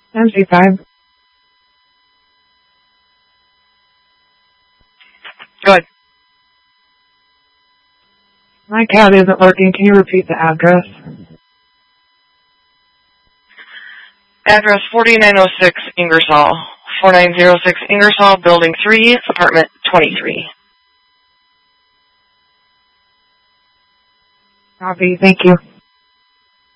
MC5. Go ahead. My CAD isn't working. Can you repeat the address? Address 4906 Ingersoll. 4906 Ingersoll, Building 3, Apartment 23. Copy. Thank you.